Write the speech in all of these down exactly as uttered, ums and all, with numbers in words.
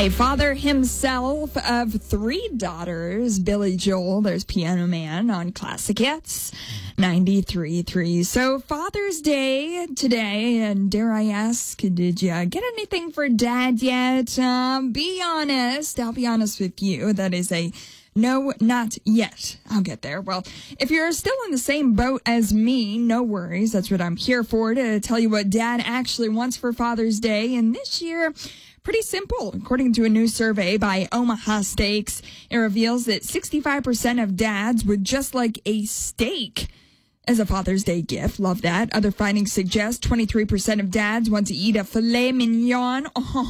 A father himself of three daughters, Billy Joel, there's Piano Man on Classic Hits, ninety-three point three. So Father's Day today, and dare I ask, did you get anything for Dad yet? Um, be honest, I'll be honest with you, that is a no, not yet. I'll get there. Well, if you're still in the same boat as me, no worries. That's what I'm here for, to tell you what Dad actually wants for Father's Day. And this year, pretty simple. According to a new survey by Omaha Steaks, it reveals that sixty-five percent of dads would just like a steak as a Father's Day gift. Love that. Other findings suggest twenty-three percent of dads want to eat a filet mignon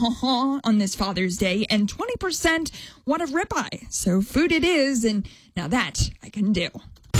on this Father's Day, and twenty percent want a ribeye. So food it is, and now that I can do.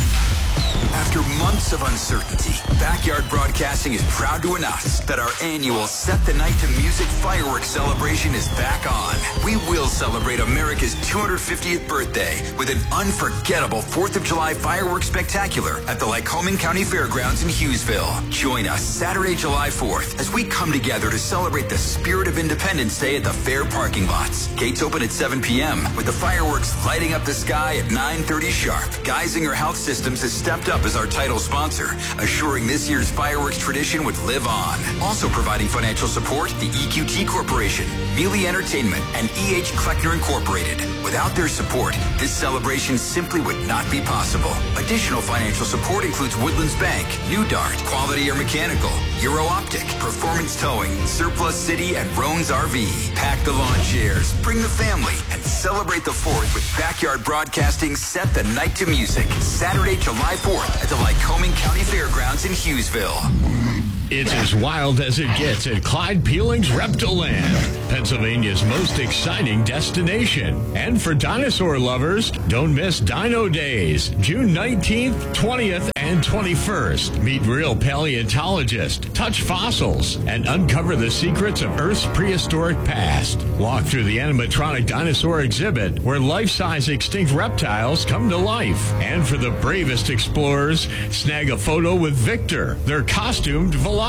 After months of uncertainty, Backyard Broadcasting is proud to announce that our annual Set the Night to Music fireworks celebration is back on. We will celebrate America's two hundred fiftieth birthday with an unforgettable fourth of July fireworks spectacular at the Lycoming County Fairgrounds in Hughesville. Join us Saturday, July fourth, as we come together to celebrate the spirit of Independence Day at the fair parking lots. Gates open at seven p.m. with the fireworks lighting up the sky at nine thirty sharp. Geisinger Health Systems has stepped up as our title sponsor, assuring this year's fireworks tradition would live on. Also providing financial support, the E Q T Corporation, Mealy Entertainment, and E H Kleckner Incorporated. Without their support, this celebration simply would not be possible. Additional financial support includes Woodlands Bank, New Dart, Quality Air Mechanical, Euro Optic, Performance Towing, Surplus City, and Roan's R V. Pack the lawn chairs, bring the family, and celebrate the fourth with Backyard Broadcasting Set the Night to Music, Saturday, July fourth at the Lycoming County Fairgrounds in Hughesville. It's as wild as it gets at Clyde Peeling's Reptiland, Pennsylvania's most exciting destination. And for dinosaur lovers, don't miss Dino Days, June nineteenth, twentieth, and twenty-first. Meet real paleontologists, touch fossils, and uncover the secrets of Earth's prehistoric past. Walk through the animatronic dinosaur exhibit, where life-size extinct reptiles come to life. And for the bravest explorers, snag a photo with Victor, their costumed velociraptor.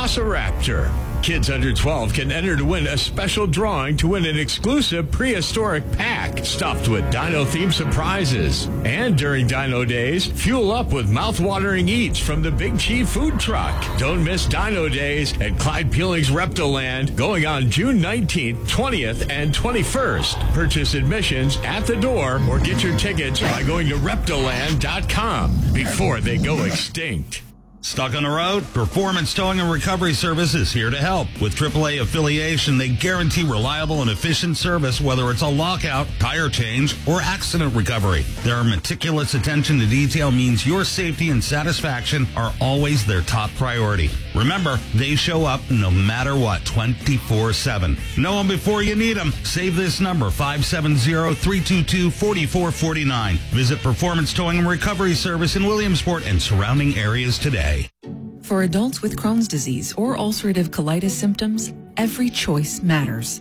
Kids under twelve can enter to win a special drawing to win an exclusive prehistoric pack stuffed with dino-themed surprises. And during Dino Days, fuel up with mouth-watering eats from the Big Chief food truck. Don't miss Dino Days at Clyde Peeling's Reptiland, going on June nineteenth, twentieth, and twenty-first. Purchase admissions at the door or get your tickets by going to reptiland dot com before they go extinct. Stuck on the road? Performance Towing and Recovery Service is here to help. With triple A affiliation, they guarantee reliable and efficient service, whether it's a lockout, tire change, or accident recovery. Their meticulous attention to detail means your safety and satisfaction are always their top priority. Remember, they show up no matter what, twenty-four seven. Know them before you need them. Save this number, five seven zero, three two two, four four four nine. Visit Performance Towing and Recovery Service in Williamsport and surrounding areas today. For adults with Crohn's disease or ulcerative colitis symptoms, every choice matters.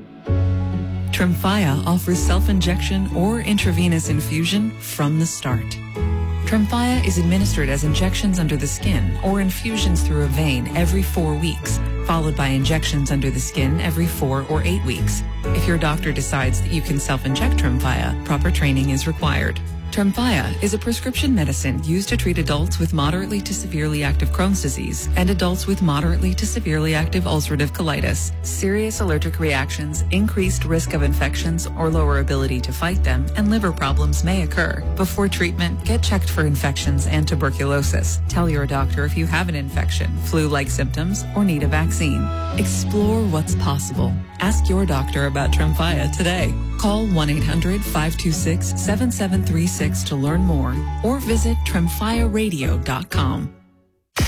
Tremfya offers self-injection or intravenous infusion from the start. Tremfya is administered as injections under the skin or infusions through a vein every four weeks, followed by injections under the skin every four or eight weeks. If your doctor decides that you can self-inject Tremfya, proper training is required. Tremfya is a prescription medicine used to treat adults with moderately to severely active Crohn's disease and adults with moderately to severely active ulcerative colitis. Serious allergic reactions, increased risk of infections or lower ability to fight them, and liver problems may occur. Before treatment, get checked for infections and tuberculosis. Tell your doctor if you have an infection, flu-like symptoms, or need a vaccine. Explore what's possible. Ask your doctor about Tremfya today. Call one eight hundred, five two six, seven seven three six to learn more or visit tremfya radio dot com.